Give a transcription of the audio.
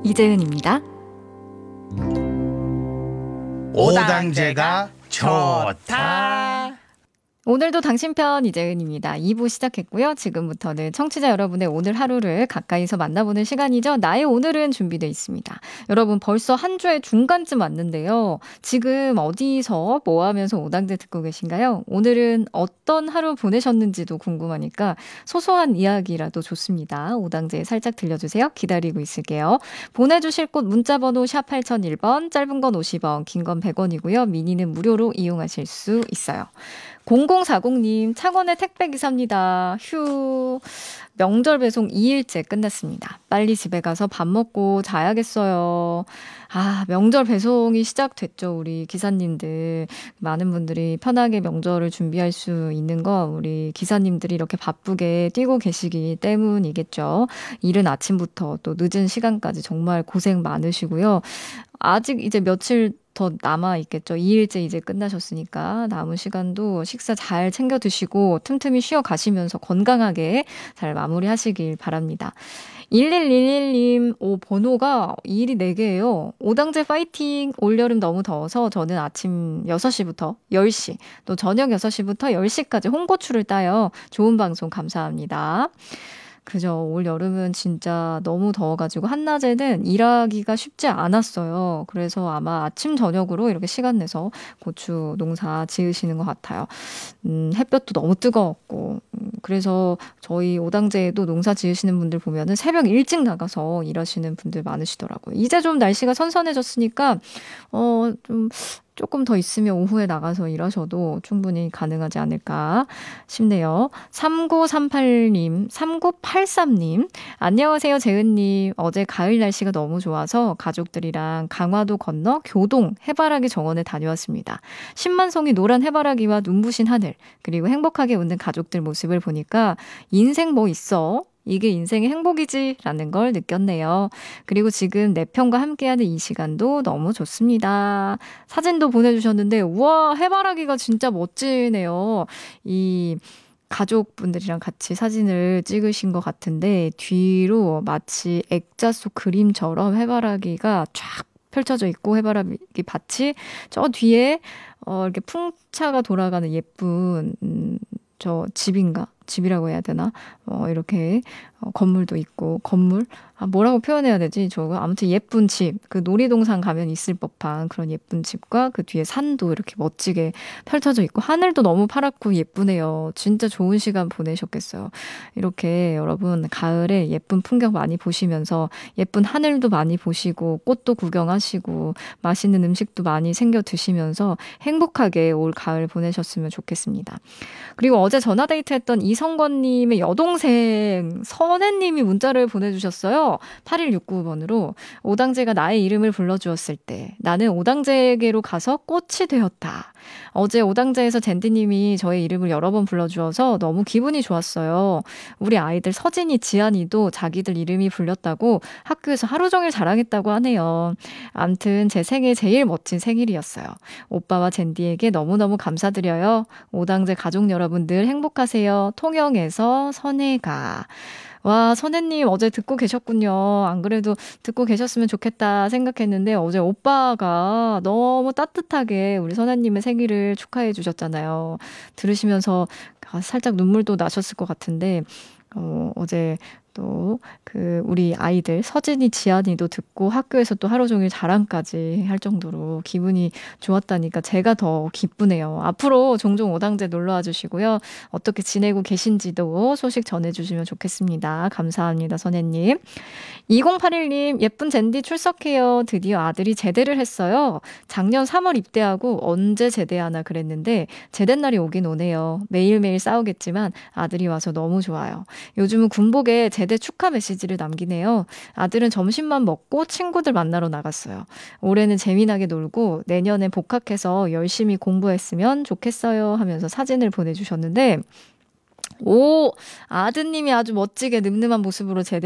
이재은입니다. 오당제가 좋다. 오늘도 당신 편 이재은입니다. 2부 시작했고요. 지금부터는 청취자 여러분의 오늘 하루를 가까이서 만나보는 시간이죠. 나의 오늘은 준비되어 있습니다. 여러분 벌써 한 주의 중간쯤 왔는데요. 지금 어디서 뭐 하면서 오당제 듣고 계신가요? 오늘은 어떤 하루 보내셨는지도 궁금하니까 소소한 이야기라도 좋습니다. 오당제에 살짝 들려주세요. 기다리고 있을게요. 보내주실 곳 문자번호 샵 8001번, 짧은 건 50원, 긴 건 100원이고요. 미니는 무료로 이용하실 수 있어요. 0040님, 창원의 택배기사입니다. 휴, 명절 배송 2일째 끝났습니다. 빨리 집에 가서 밥 먹고 자야겠어요. 아, 명절 배송이 시작됐죠. 우리 기사님들. 많은 분들이 편하게 명절을 준비할 수 있는 건 우리 기사님들이 이렇게 바쁘게 뛰고 계시기 때문이겠죠. 이른 아침부터 또 늦은 시간까지 정말 고생 많으시고요. 아직 이제 며칠 더 남아있겠죠. 2일째 이제 끝나셨으니까 남은 시간도 식사 잘 챙겨 드시고 틈틈이 쉬어 가시면서 건강하게 잘 마무리하시길 바랍니다. 1111님, 번호가 일이 4개예요. 오당제 파이팅! 올여름 너무 더워서 저는 아침 6시부터 10시, 또 저녁 6시부터 10시까지 홍고추를 따요. 좋은 방송 감사합니다. 그죠. 올 여름은 진짜 너무 더워가지고 한낮에는 일하기가 쉽지 않았어요. 그래서 아마 아침 저녁으로 이렇게 시간 내서 고추 농사 지으시는 것 같아요. 햇볕도 너무 뜨거웠고 그래서 저희 오당제에도 농사 지으시는 분들 보면은 새벽 일찍 나가서 일하시는 분들 많으시더라고요. 이제 좀 날씨가 선선해졌으니까 좀 조금 더 있으면 오후에 나가서 일하셔도 충분히 가능하지 않을까 싶네요. 3938님, 3983님, 안녕하세요, 재은님. 어제 가을 날씨가 너무 좋아서 가족들이랑 강화도 건너 교동 해바라기 정원에 다녀왔습니다. 10만 송이 노란 해바라기와 눈부신 하늘, 그리고 행복하게 웃는 가족들 모습을 보니까 인생 뭐 있어? 이게 인생의 행복이지 라는 걸 느꼈네요. 그리고 지금 내 편과 함께하는 이 시간도 너무 좋습니다. 사진도 보내주셨는데 우와, 해바라기가 진짜 멋지네요. 이 가족분들이랑 같이 사진을 찍으신 것 같은데 뒤로 마치 액자 속 그림처럼 해바라기가 쫙 펼쳐져 있고 해바라기 밭이 저 뒤에 이렇게 풍차가 돌아가는 예쁜 저 집이라고 해야 되나? 이렇게 건물도 있고 건물? 뭐라고 표현해야 되지? 저거 아무튼 예쁜 집, 그 놀이동산 가면 있을 법한 그런 예쁜 집과 그 뒤에 산도 이렇게 멋지게 펼쳐져 있고 하늘도 너무 파랗고 예쁘네요. 진짜 좋은 시간 보내셨겠어요. 이렇게 여러분 가을에 예쁜 풍경 많이 보시면서 예쁜 하늘도 많이 보시고 꽃도 구경하시고 맛있는 음식도 많이 챙겨 드시면서 행복하게 올 가을 보내셨으면 좋겠습니다. 그리고 어제 전화데이트했던 이성권님의 여동생 선혜님이 문자를 보내주셨어요. 8169번으로 오당제가 나의 이름을 불러주었을 때 나는 오당제에게로 가서 꽃이 되었다. 어제 오당제에서 젠디님이 저의 이름을 여러 번 불러주어서 너무 기분이 좋았어요. 우리 아이들 서진이, 지안이도 자기들 이름이 불렸다고 학교에서 하루 종일 자랑했다고 하네요. 암튼 제 생애 제일 멋진 생일이었어요. 오빠와 젠디에게 너무너무 감사드려요. 오당제 가족 여러분 늘 행복하세요. 통영에서 선혜가. 와, 선혜님 어제 듣고 계셨군요. 안 그래도 듣고 계셨으면 좋겠다 생각했는데 어제 오빠가 너무 따뜻하게 우리 선혜님의 생일을 축하해 주셨잖아요. 들으시면서 살짝 눈물도 나셨을 것 같은데 어제 또 우리 아이들 서진이, 지안이도 듣고 학교에서 또 하루 종일 자랑까지 할 정도로 기분이 좋았다니까 제가 더 기쁘네요. 앞으로 종종 오당제 놀러와 주시고요. 어떻게 지내고 계신지도 소식 전해주시면 좋겠습니다. 감사합니다, 선혜님. 2081님, 예쁜 젠디 출석해요. 드디어 아들이 제대를 했어요. 작년 3월 입대하고 언제 제대하나 그랬는데 제대 날이 오긴 오네요. 매일매일 싸우겠지만 아들이 와서 너무 좋아요. 요즘은 군복에 제대 축하 메시지를 남기네요. 아들은 점심만 먹고 친구들 만나러 나갔어요. 올해는 재미나게 놀고 내년에 복학해서 열심히 공부했으면 좋겠어요 하면서 사진을 보내주셨는데 오, 아드님이 아주 멋지게 늠름한 모습으로 제대